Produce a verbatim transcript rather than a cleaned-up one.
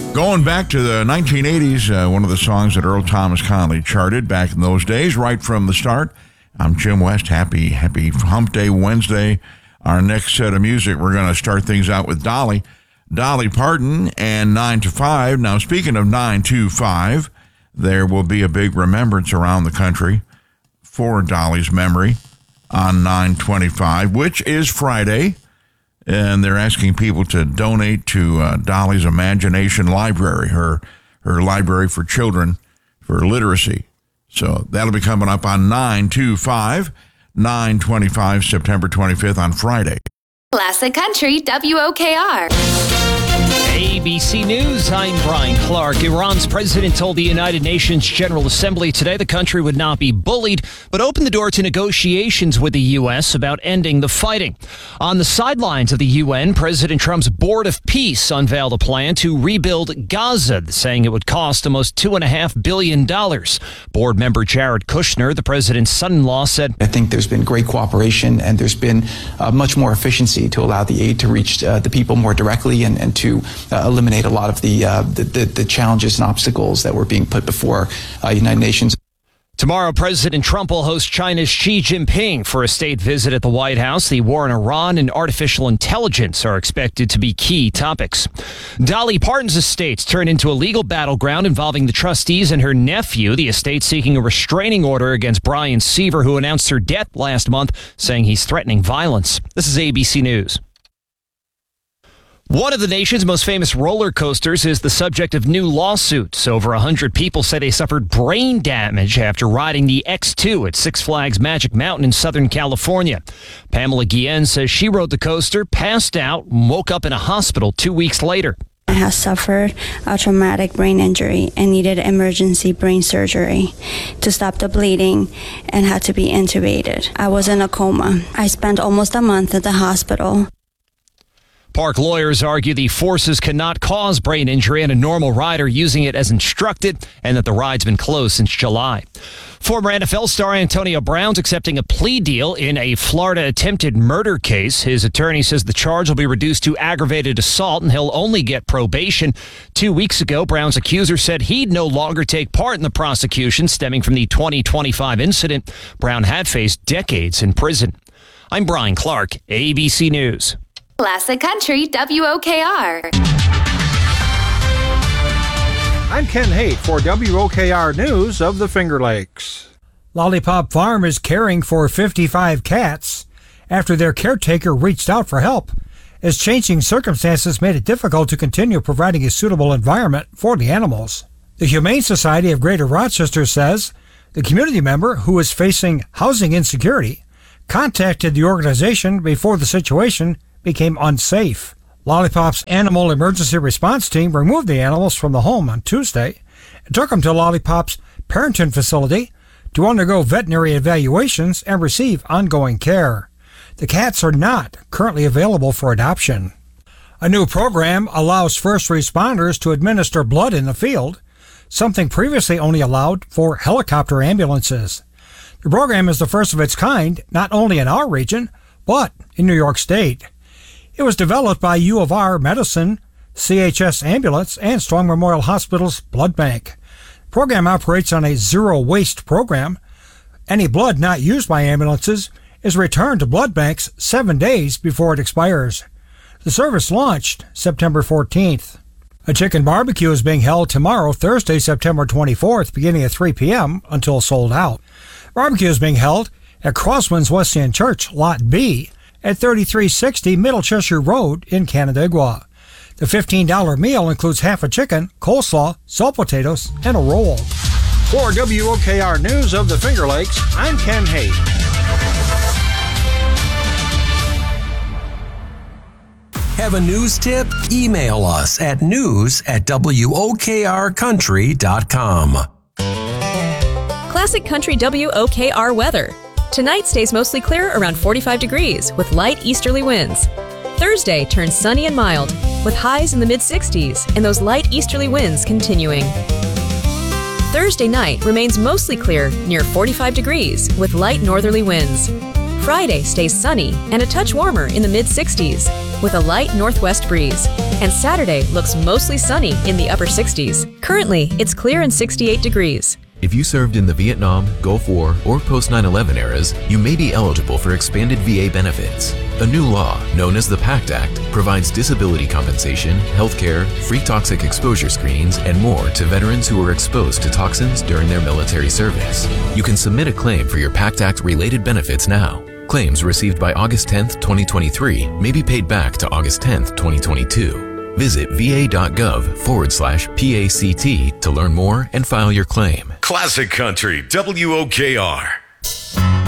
Going back to the nineteen eighties, uh, one of the songs that Earl Thomas Conley charted back in those days, right from the start. I'm Jim West. Happy, happy Hump Day Wednesday. Our next set of music, we're going to start things out with Dolly. Dolly Parton and nine to five. Now, speaking of nine to five, there will be a big remembrance around the country for Dolly's memory on nine twenty-five, which is Friday. And they're asking people to donate to uh, Dolly's Imagination Library, her her library for children for literacy. So that'll be coming up on nine twenty-five, nine twenty-five, September twenty-fifth on Friday. Classic Country, W O K R. A B C News, I'm Brian Clark. Iran's president told the United Nations General Assembly today the country would not be bullied, but opened the door to negotiations with the U S about ending the fighting. On the sidelines of the U N, President Trump's Board of Peace unveiled a plan to rebuild Gaza, saying it would cost almost two point five billion dollars. Board member Jared Kushner, the president's son-in-law, said, I think there's been great cooperation and there's been uh, much more efficiency to allow the aid to reach uh, the people more directly and, and to uh, eliminate a lot of the, uh, the, the the challenges and obstacles that were being put before uh, United Nations. Tomorrow, President Trump will host China's Xi Jinping for a state visit at the White House. The war in Iran and artificial intelligence are expected to be key topics. Dolly Parton's estate turned into a legal battleground involving the trustees and her nephew. The estate seeking a restraining order against Brian Seaver, who announced her death last month, saying he's threatening violence. This is A B C News. One of the nation's most famous roller coasters is the subject of new lawsuits. Over one hundred people say they suffered brain damage after riding the X two at Six Flags Magic Mountain in Southern California. Pamela Guillen says she rode the coaster, passed out, and woke up in a hospital two weeks later. I have suffered a traumatic brain injury and needed emergency brain surgery to stop the bleeding and had to be intubated. I was in a coma. I spent almost a month at the hospital. Park lawyers argue the forces cannot cause brain injury in a normal rider using it as instructed, and that the ride's been closed since July. Former N F L star Antonio Brown's accepting a plea deal in a Florida attempted murder case. His attorney says the charge will be reduced to aggravated assault and he'll only get probation. Two weeks ago, Brown's accuser said he'd no longer take part in the prosecution stemming from the twenty twenty-five incident. Brown had faced decades in prison. I'm Brian Clark, A B C News. Classic Country, W O K R. I'm Ken Haight for W O K R News of the Finger Lakes. Lollipop Farm is caring for fifty-five cats after their caretaker reached out for help, as changing circumstances made it difficult to continue providing a suitable environment for the animals. The Humane Society of Greater Rochester says the community member, who is facing housing insecurity, contacted the organization before the situation became unsafe. Lollipop's Animal Emergency Response Team removed the animals from the home on Tuesday and took them to Lollipop's Parenton facility to undergo veterinary evaluations and receive ongoing care. The cats are not currently available for adoption. A new program allows first responders to administer blood in the field, something previously only allowed for helicopter ambulances. The program is the first of its kind, not only in our region, but in New York State. It was developed by U of R Medicine, C H S Ambulance, and Strong Memorial Hospital's Blood Bank. The program operates on a zero-waste program. Any blood not used by ambulances is returned to blood banks seven days before it expires. The service launched September fourteenth. A chicken barbecue is being held tomorrow, Thursday, September twenty-fourth, beginning at three p.m. until sold out. Barbecue is being held at Crosswinds Wesleyan Church, Lot B, at thirty-three sixty Middle Cheshire Road in Canandaigua. The fifteen dollars meal includes half a chicken, coleslaw, salt potatoes, and a roll. For W O K R News of the Finger Lakes, I'm Ken Haight. Have a news tip? Email us at news at W O K R country dot com. Classic Country W O K R weather. Tonight stays mostly clear around forty-five degrees with light easterly winds. Thursday turns sunny and mild with highs in the mid sixties and those light easterly winds continuing. Thursday night remains mostly clear near forty-five degrees with light northerly winds. Friday stays sunny and a touch warmer in the mid sixties with a light northwest breeze. And Saturday looks mostly sunny in the upper sixties. Currently, it's clear and sixty-eight degrees. If you served in the Vietnam, Gulf War, or post nine eleven eras, you may be eligible for expanded V A benefits. A new law, known as the PACT Act, provides disability compensation, health care, free toxic exposure screenings, and more to veterans who were exposed to toxins during their military service. You can submit a claim for your PACT Act-related benefits now. Claims received by August tenth, twenty twenty-three may be paid back to August tenth, twenty twenty-two. Visit va.gov forward slash PACT to learn more and file your claim. Classic Country, W O K R.